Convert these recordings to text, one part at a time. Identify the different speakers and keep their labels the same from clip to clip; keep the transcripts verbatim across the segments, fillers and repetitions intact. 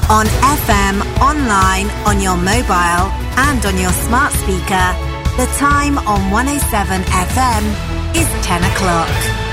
Speaker 1: On F M, online, on your mobile and on your smart speaker. The time on one oh seven F M is ten o'clock.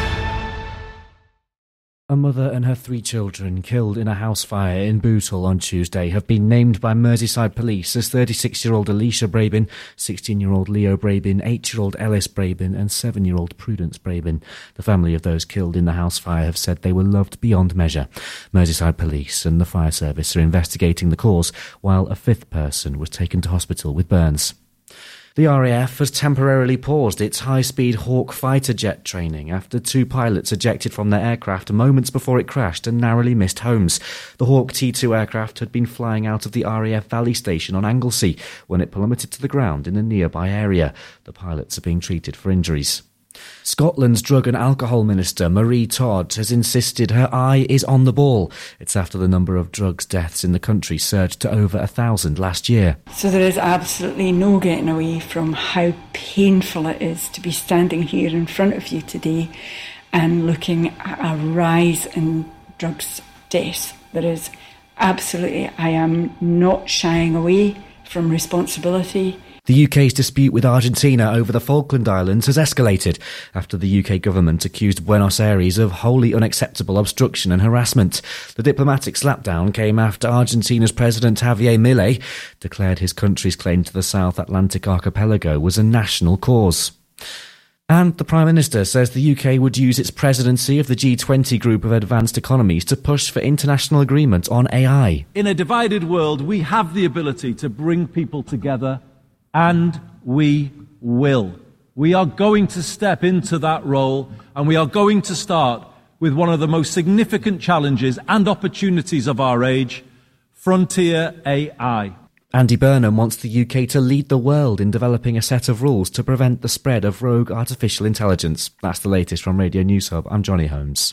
Speaker 2: A mother and her three children killed in a house fire in Bootle on Tuesday have been named by Merseyside Police as thirty-six-year-old Alicia Brabin, sixteen-year-old Leo Brabin, eight-year-old Ellis Brabin and seven-year-old Prudence Brabin. The family of those killed in the house fire have said they were loved beyond measure. Merseyside Police and the fire service are investigating the cause, while a fifth person was taken to hospital with burns. The R A F has temporarily paused its high-speed Hawk fighter jet training after two pilots ejected from their aircraft moments before it crashed and narrowly missed homes. The Hawk T two aircraft had been flying out of the R A F Valley station on Anglesey when it plummeted to the ground in a nearby area. The pilots are being treated for injuries. Scotland's Drug and Alcohol Minister, Marie Todd, has insisted her eye is on the ball. It's after the number of drugs deaths in the country surged to over a thousand last year.
Speaker 3: So there is absolutely no getting away from how painful it is to be standing here in front of you today and looking at a rise in drugs deaths. There is absolutely, I am not shying away from responsibility.
Speaker 2: The U K's dispute with Argentina over the Falkland Islands has escalated after the U K government accused Buenos Aires of wholly unacceptable obstruction and harassment. The diplomatic slapdown came after Argentina's President Javier Milei declared his country's claim to the South Atlantic archipelago was a national cause. And the Prime Minister says the U K would use its presidency of the G twenty group of advanced economies to push for international agreement on A I.
Speaker 4: In a divided world, we have the ability to bring people together. And we will. We are going to step into that role, and we are going to start with one of the most significant challenges and opportunities of our age, frontier A I.
Speaker 2: Andy Burnham wants the U K to lead the world in developing a set of rules to prevent the spread of rogue artificial intelligence. That's the latest from Radio News Hub. I'm Johnny Holmes.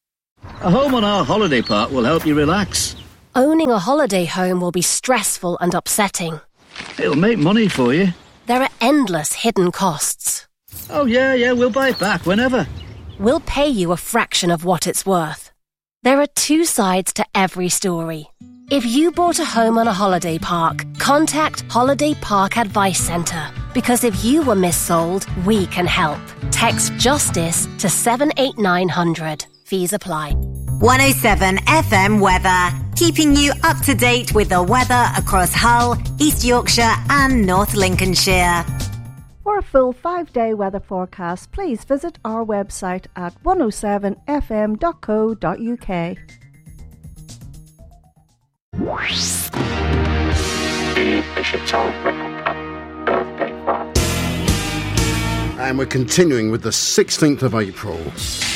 Speaker 5: A home on our holiday park will help you relax.
Speaker 6: Owning a holiday home will be stressful and upsetting.
Speaker 5: It'll make money for you.
Speaker 6: There are endless hidden costs.
Speaker 5: Oh, yeah, yeah, we'll buy it back whenever.
Speaker 6: We'll pay you a fraction of what it's worth. There are two sides to every story. If you bought a home on a holiday park, contact Holiday Park Advice Centre. Because if you were missold, we can help. Text JUSTICE to seven eight nine hundred. Fees apply.
Speaker 1: one oh seven F M weather, keeping you up to date with the weather across Hull, East Yorkshire and North Lincolnshire.
Speaker 7: For a full five-day weather forecast, please visit our website at one oh seven f m dot co dot u k.
Speaker 8: And we're continuing with the sixteenth of April.